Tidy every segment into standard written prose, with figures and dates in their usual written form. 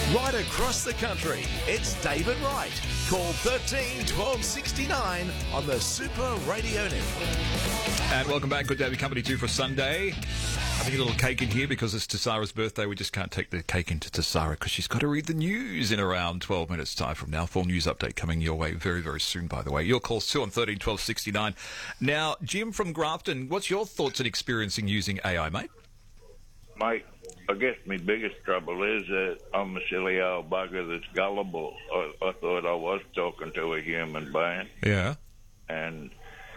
Right across the country, it's David Wright. Call 13 12 69 on the Super Radio Network. And welcome back. Good to have your company too for Sunday. Having a little cake in here because it's Tassara's birthday. We just can't take the cake into Tassara because she's got to read the news in around 12 minutes' time from now. Full news update coming your way very, very soon, by the way. Your call's too on 13 12 69. Now, Jim from Grafton, what's your thoughts on experiencing using AI, mate? Mate, I guess my biggest trouble is that I'm a silly old bugger that's gullible. I thought I was talking to a human being, Yeah. and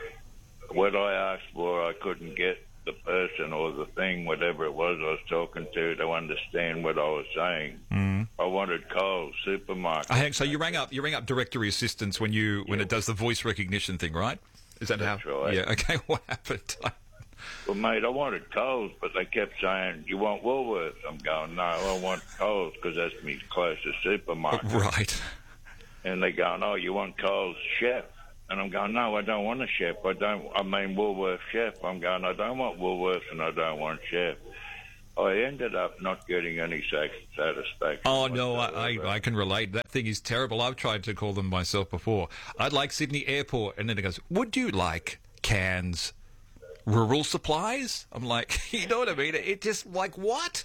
what I asked for, I couldn't get the person or the thing, whatever it was I was talking to understand what I was saying. I wanted Coles Supermarket. So you rang up Directory Assistance when it does the voice recognition thing, right? Is that That's how? right. Yeah. Okay. What happened? Well, mate, I wanted Coles, but they kept saying, you want Woolworths? I'm going, no, I want Coles because that's my closest supermarket. Right. And they going, oh, you want Coles Chef? And I'm going, no, I don't want a chef. I mean Woolworths Chef. I'm going, I don't want Woolworths and I don't want Chef. I ended up not getting any satisfaction. Oh, no, whatsoever. I can relate. That thing is terrible. I've tried to call them myself before. I'd like Sydney Airport. And then it goes, would you like cans, rural supplies? I'm like, you know what I mean? It just, like, what?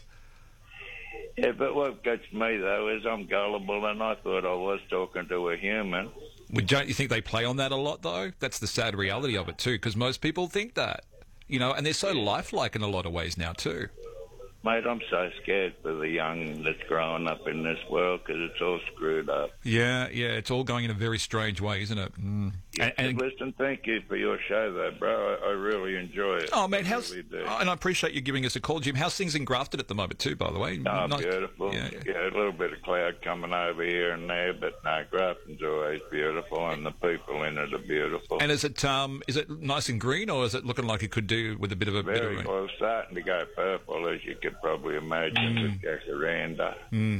Yeah, but what gets me, though, is I'm gullible and I thought I was talking to a human. Well, don't you think they play on that a lot, though? That's the sad reality of it, too, because most people think that. You know, and they're so lifelike in a lot of ways now, too. Mate, I'm so scared for the young that's growing up in this world because it's all screwed up. Yeah, it's all going in a very strange way, isn't it? Yeah, And listen, thank you for your show, though, bro. I really enjoy it. oh, man, I how's... really do. and I appreciate you giving us a call, Jim. How's things in Grafton at the moment, too, by the way? Oh, Nice- beautiful. Yeah. Yeah, a little bit of cloud coming over here and there, but no, Grafton's always beautiful, and the people in it are beautiful. And is it nice and green, or is it looking like it could do with a bit of a... bit of Very rain? well, starting to go purple, as you could probably imagine, with jacaranda.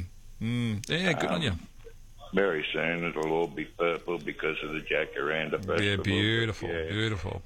Yeah, good on you. Very soon it'll all be purple because of the jacaranda festival. Yeah, beautiful, Yeah. beautiful.